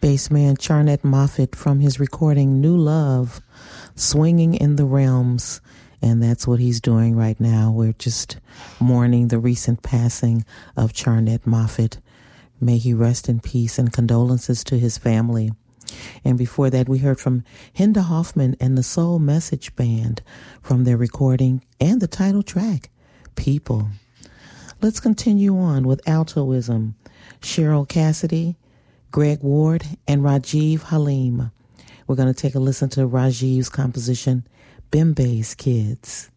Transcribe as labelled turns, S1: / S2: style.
S1: bassman Charnett Moffett from his recording New Love, Swinging in the Realms. And that's what he's doing right now. We're just mourning the recent passing of Charnett Moffett. May he rest in peace, and condolences to his family. And before that, we heard from Hinda Hoffman and the Soul Message Band from their recording and the title track, People. Let's continue on with Altoism, Cheryl Cassidy, Greg Ward, and Rajiv Halim. We're going to take a listen to Rajiv's composition, Bimbe's Kids.